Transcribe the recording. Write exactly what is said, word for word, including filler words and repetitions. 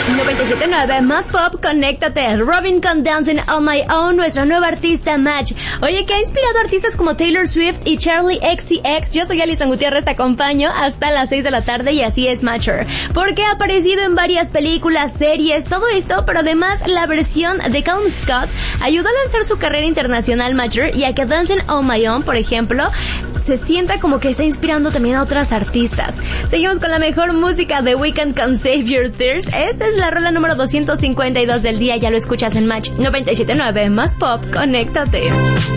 noventa y siete punto nueve más pop, conéctate. Robin con Dancing on My Own, nuestra nueva artista Match. Oye, que ha inspirado a artistas como Taylor Swift y Charlie X C X. Yo soy Alison Gutiérrez, te acompaño hasta las seis de la tarde y así es Matcher. Porque ha aparecido en varias películas, series, todo esto, pero además la versión de Calum Scott ayudó a lanzar su carrera internacional Matcher y a que Dancing on My Own, por ejemplo, se sienta como que está inspirando también a otras artistas. Seguimos con la mejor música de Weeknd con Save Your Tears. Esta es la rola número doscientos cincuenta y dos del día, ya lo escuchas en Match noventa y siete punto nueve más pop, conéctate.